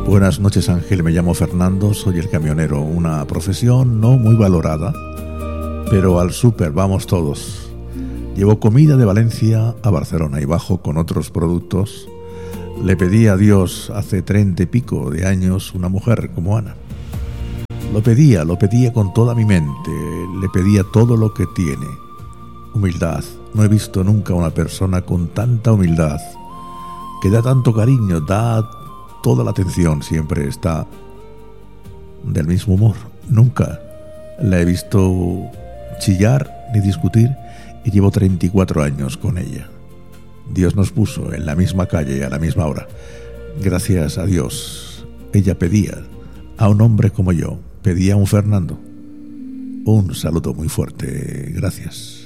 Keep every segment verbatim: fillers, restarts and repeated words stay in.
Buenas noches, Ángel. Me llamo Fernando, soy el camionero. Una profesión no muy valorada, pero al súper vamos todos. Llevo comida de Valencia a Barcelona y bajo con otros productos. Le pedí a Dios hace treinta y pico de años una mujer como Ana. Lo pedía, lo pedía con toda mi mente. Le pedía todo lo que tiene. Humildad. No he visto nunca una persona con tanta humildad, que da tanto cariño, da toda la atención, siempre está del mismo humor. Nunca la he visto chillar ni discutir y llevo treinta y cuatro años con ella. Dios nos puso en la misma calle a la misma hora. Gracias a Dios, ella pedía a un hombre como yo, pedía a un Fernando. Un saludo muy fuerte, gracias.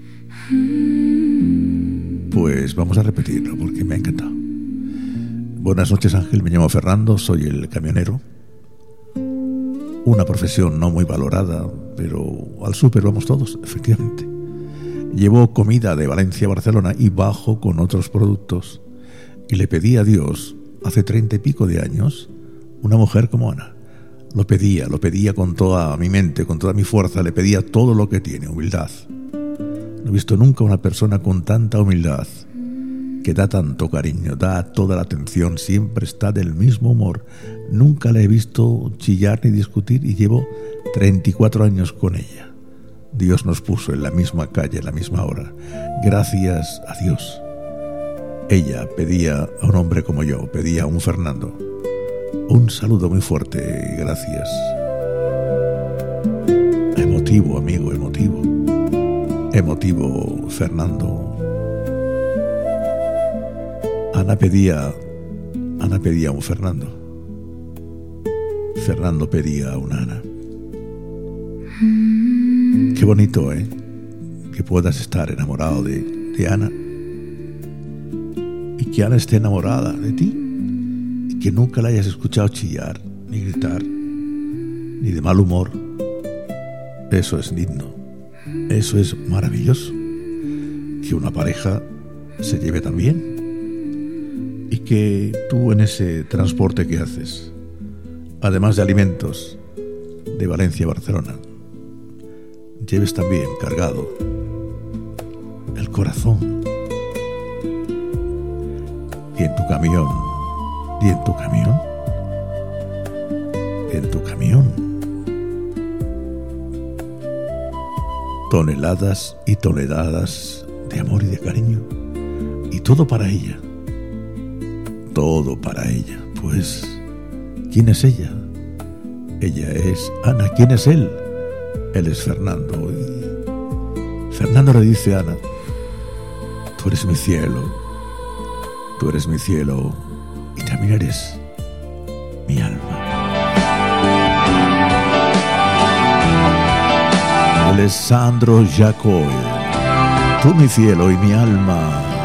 Pues vamos a repetirlo porque me ha encantado. Buenas noches, Ángel, me llamo Fernando, soy el camionero. Una profesión no muy valorada, pero al súper vamos todos, efectivamente. Llevo comida de Valencia a Barcelona y bajo con otros productos. Y le pedí a Dios, hace treinta y pico de años, una mujer como Ana. Lo pedía, lo pedía con toda mi mente, con toda mi fuerza, le pedía todo lo que tiene, humildad. No he visto nunca una persona con tanta humildad, que da tanto cariño, da toda la atención, siempre está del mismo humor. Nunca la he visto chillar ni discutir y llevo treinta y cuatro años con ella. Dios nos puso en la misma calle, en la misma hora. Gracias a Dios. Ella pedía a un hombre como yo, pedía a un Fernando. Un saludo muy fuerte, gracias. Emotivo, amigo, emotivo. Emotivo, Fernando. Ana pedía, Ana pedía a un Fernando. Fernando pedía a una Ana. Qué bonito, ¿eh? Que puedas estar enamorado de, de Ana y que Ana esté enamorada de ti y que nunca la hayas escuchado chillar, ni gritar, ni de mal humor. Eso es lindo. Eso es maravilloso. Que una pareja se lleve tan bien y que tú en ese transporte que haces, además de alimentos de Valencia a Barcelona, lleves también cargado el corazón. Y en tu camión, y en tu camión, en tu camión, toneladas y toneladas de amor y de cariño. Y todo para ella. Todo para ella. Pues, ¿quién es ella? Ella es Ana. ¿Quién es él? Él es Fernando. Y Fernando le dice a Ana: tú eres mi cielo. Tú eres mi cielo. Y también eres mi alma. Alessandro Jacoi. Tú mi cielo y mi alma.